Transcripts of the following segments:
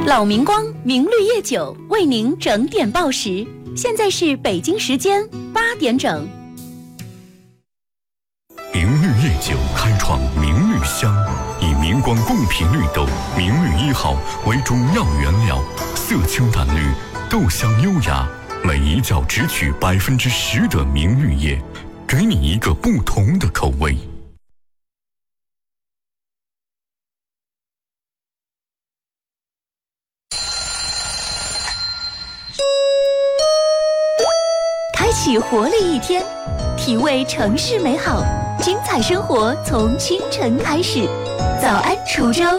老明光明绿叶酒为您整点报时，现在是北京时间8点整。 明绿叶酒开创明绿香，以明光贡品绿豆明绿1号为主要原料，色清淡绿，豆香优雅，每一窖只取10%的明绿叶，给你一个不同的口味。 开启活力一天，体味城市美好，精彩生活从清晨开始。早安滁州。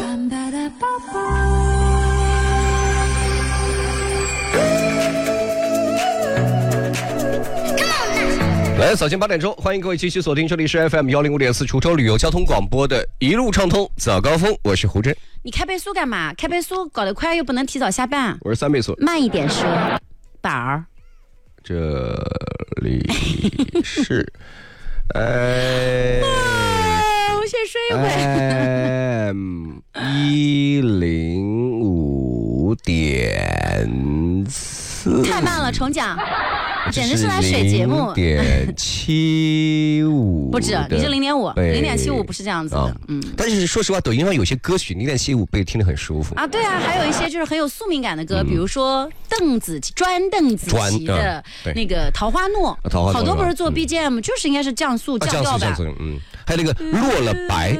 来，早间8点钟，欢迎各位继续锁定，这里是 FM 105.4滁州旅游交通广播的一路畅通早高峰，我是胡真。 你开倍速干嘛？开倍速搞得快又不能提早下班。 我是3倍速， 慢一点说，板儿。 这里是， 我先睡一会。 105.4， 太慢了，重讲。简直是来水节目。 0.75， 不止，你是0.5，0.75不是这样子的。 但是说实话，抖音上有些歌曲0.75被听得很舒服啊。对啊，还有一些就是很有宿命感的歌，比如说邓紫棋的那个《桃花诺》，好多不是做 BGM，就是应该是降速降调吧。 还有那个落了白。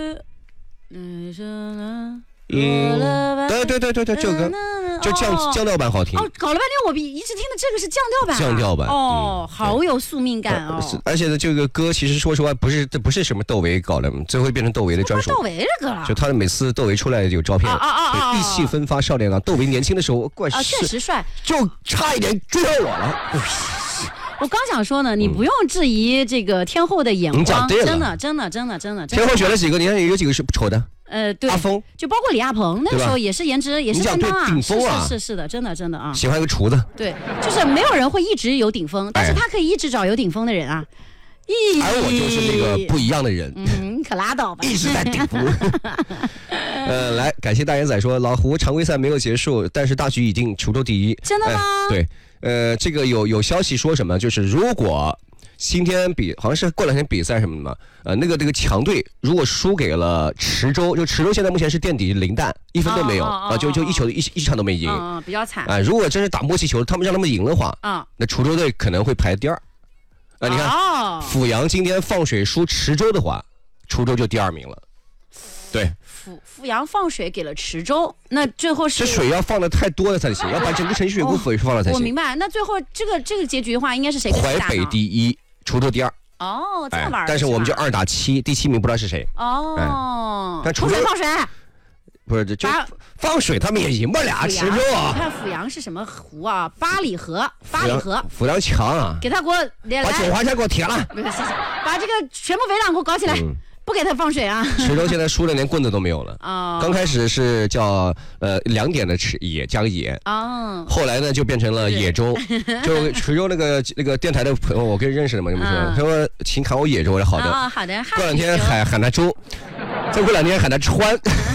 对，这个就降调版好听。 哦，搞了半天我一直听的这个是降调版。 降调版哦，好有宿命感哦。 而且呢，这个歌其实说实话不是什么窦唯搞的，最后变成窦唯的专属。 窦唯这个了。 就他的每次窦唯出来有照片，意气风发少年郎。窦唯年轻的时候， 确实帅， 就差一点追上我了。 我刚想说呢，你不用质疑这个天后的眼光，真的。天后选了几个，你看有几个是不丑的？ 对， 阿峰， 就包括李亚鹏，那个时候也是颜值也是担当啊， 顶峰啊， 是的，真的啊。 喜欢一个厨子， 对，就是没有人会一直有顶峰，但是他可以一直找有顶峰的人啊。 而我就是那个不一样的人， 可拉倒吧， 一直在顶峰。来，感谢大眼仔说，老胡常规赛没有结束，但是大局已定，滁州第一。 真的吗？ 对，这个有消息说什么，就是如果今天好像是过两天比赛什么的嘛，那个强队如果输给了池州，就池州现在目前是垫底0蛋，1分都没有就一场都没赢， 比较惨如果真是打默契球，他们让他们赢的话，那滁州队可能会排第2。你看，阜阳今天放水输池州的话，滁州就第2名了。对， 阜阳放水给了池州，那最后是这水要放的太多了才行，要把整个城市水库水放了才行。 我明白，那最后这个结局的话，应该是谁？ 淮北第1，滁州第2。 哦，这么玩。 但是我们就2打7，第7名不知道是谁。 但滁州放水。 不是，就放水，他们也赢不了池州啊！ 你看阜阳是什么湖啊？八里河。 阜阳强啊！ 给他把九华山给我填了， 把这个全部围栏给我搞起来，不给他放水啊！ 池州现在输了，连棍子都没有了。刚开始是叫2点的野加个野后来呢就变成了野州。就池州那个电台的朋友，我跟认识的嘛，你们说，他说请喊我野州，好的， 好的。 过2天喊他州，再过2天喊他川。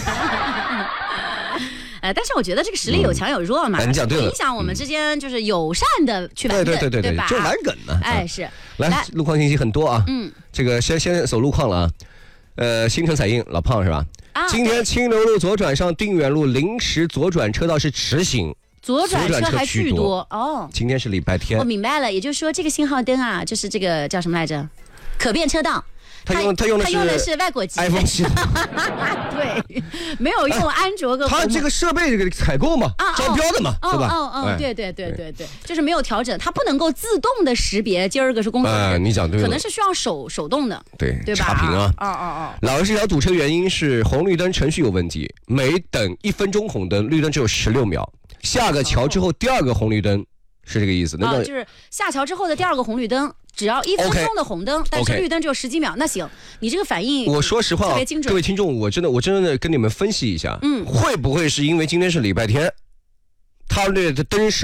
但是我觉得这个实力有强有弱嘛， 你讲对了， 影响我们之间就是友善的去玩梗， 对吧？ 就玩梗嘛。 是。 来，路况信息很多啊。这个先走路况了啊。新城彩印老胖是吧？今天清流路左转上定远路临时左转车道是迟行， 左转车还巨多哦。 今天是礼拜天。 我明白了，也就是说这个信号灯啊，就是这个叫什么来着？可变车道。 他用的是外国机 iPhone 系统。 对，没有用安卓和他这个设备这个采购嘛，招标的嘛，对吧？ 对，就是没有调整，它不能够自动的识别今儿个是工作日， 你讲对了， 可能是需要手动的，对吧？ 差评啊！老是条堵车原因是红绿灯程序有问题，每等1分钟红灯，绿灯只有16秒，下个桥之后第2个红绿灯是这个意思。 就是下桥之后的第2个红绿灯。只要1分钟的红灯，但是绿灯只有10几秒。那行，你这个反应， 我说实话， 特别精准。 各位听众，我真的跟你们分析一下，会不会是因为今天是礼拜天，他的灯设